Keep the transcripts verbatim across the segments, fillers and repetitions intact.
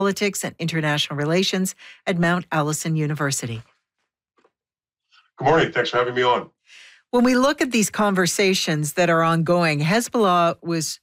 Politics and International Relations at Mount Allison University. Good morning. Thanks for having me on. When we look at these conversations that are ongoing, Hezbollah was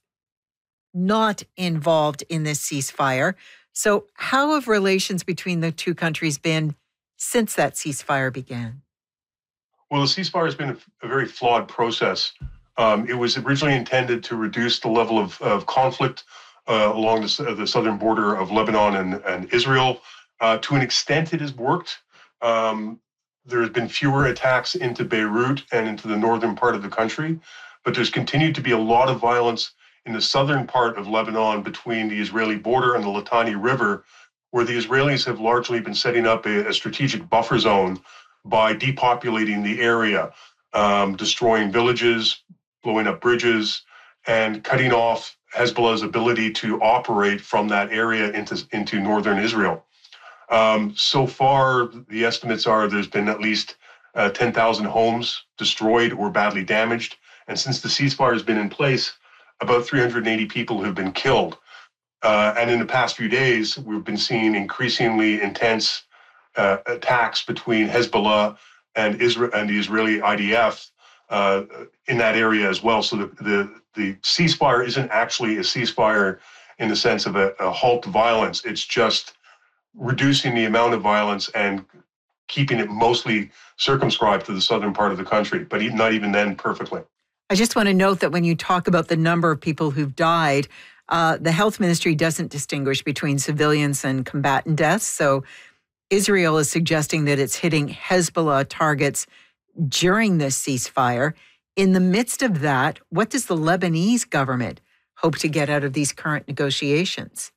not involved in this ceasefire. So how have relations between the two countries been since that ceasefire began? Well, the ceasefire has been a, a very flawed process. Um, it was originally intended to reduce the level of, of conflict uh, along the, the southern border of Lebanon and, and Israel. Uh, to an extent, it has worked. Um, there has been fewer attacks into Beirut and into the northern part of the country, but there's continued to be a lot of violence in the southern part of Lebanon between the Israeli border and the Litani River, where the Israelis have largely been setting up a, a strategic buffer zone by depopulating the area, um, destroying villages, blowing up bridges, and cutting off Hezbollah's ability to operate from that area into, into northern Israel. Um, so far, the estimates are there's been at least uh, ten thousand homes destroyed or badly damaged. And since the ceasefire has been in place, about three hundred eighty people have been killed. Uh, and in the past few days, we've been seeing increasingly intense uh, attacks between Hezbollah and Israel and the Israeli I D F uh, in that area as well. So the, the, the ceasefire isn't actually a ceasefire in the sense of a, a halt to violence. It's just reducing the amount of violence and keeping it mostly circumscribed to the southern part of the country, but not even then perfectly. I just want to note that when you talk about the number of people who've died, uh, the health ministry doesn't distinguish between civilians and combatant deaths. So Israel is suggesting that it's hitting Hezbollah targets during this ceasefire. In the midst of that, what does the Lebanese government hope to get out of these current negotiations?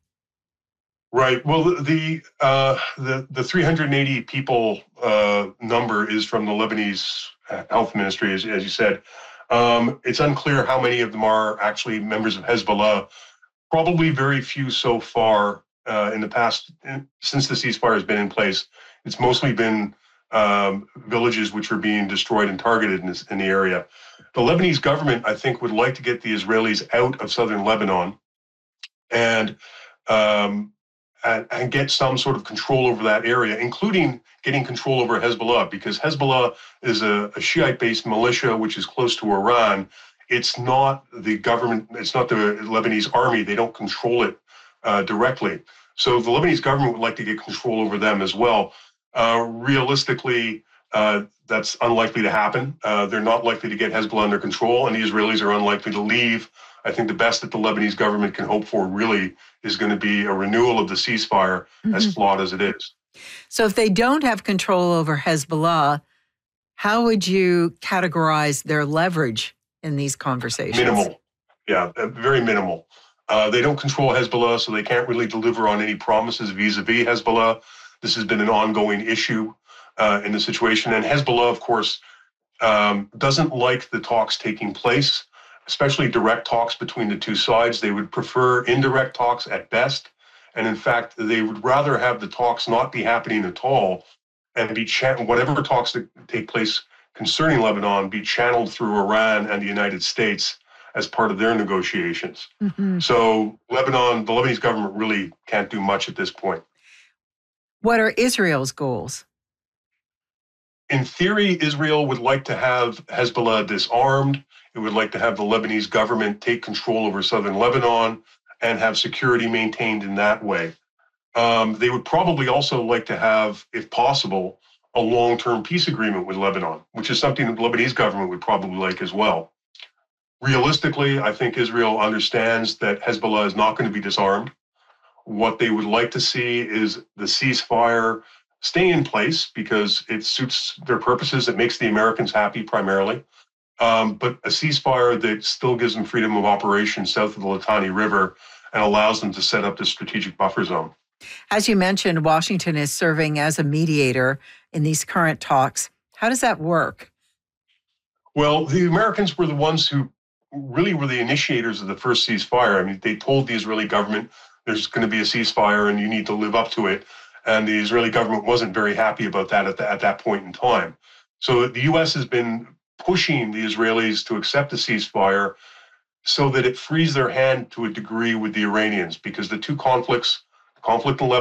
Right. Well, the uh, the the three hundred eighty people uh, number is from the Lebanese health ministry, as, as you said. Um, it's unclear how many of them are actually members of Hezbollah. Probably very few so far uh, in the past, in, since the ceasefire has been in place. It's mostly been um, villages which are being destroyed and targeted in, this, in the area. The Lebanese government, I think, would like to get the Israelis out of southern Lebanon and um, and, and get some sort of control over that area, including getting control over Hezbollah, because Hezbollah is a, a Shiite-based militia which is close to Iran. It's not the government, it's not the Lebanese army. They don't control it uh, directly. So the Lebanese government would like to get control over them as well. Uh, realistically, uh, that's unlikely to happen. Uh, they're not likely to get Hezbollah under control, and the Israelis are unlikely to leave. I think the best that the Lebanese government can hope for really is going to be a renewal of the ceasefire, mm-hmm. as flawed as it is. So if they don't have control over Hezbollah, how would you categorize their leverage in these conversations? Minimal. Yeah, very minimal. Uh, they don't control Hezbollah, so they can't really deliver on any promises vis-a-vis Hezbollah. This has been an ongoing issue uh, in the situation. And Hezbollah, of course, um, doesn't like the talks taking place, especially direct talks between the two sides. They would prefer indirect talks at best. And in fact, they would rather have the talks not be happening at all and be cha- whatever talks that take place concerning Lebanon be channeled through Iran and the United States as part of their negotiations. Mm-hmm. So Lebanon, the Lebanese government really can't do much at this point. What are Israel's goals? In theory, Israel would like to have Hezbollah disarmed. It would like to have the Lebanese government take control over southern Lebanon and have security maintained in that way. Um, they would probably also like to have, if possible, a long-term peace agreement with Lebanon, which is something that the Lebanese government would probably like as well. Realistically, I think Israel understands that Hezbollah is not going to be disarmed. What they would like to see is the ceasefire stay in place because it suits their purposes. It makes the Americans happy primarily. Um, but a ceasefire that still gives them freedom of operation south of the Litani River and allows them to set up this strategic buffer zone. As you mentioned, Washington is serving as a mediator in these current talks. How does that work? Well, the Americans were the ones who really were the initiators of the first ceasefire. I mean, they told the Israeli government there's going to be a ceasefire and you need to live up to it. And the Israeli government wasn't very happy about that at, the, at that point in time. So the U S has been pushing the Israelis to accept the ceasefire so that it frees their hand to a degree with the Iranians, because the two conflicts, conflict in Lebanon.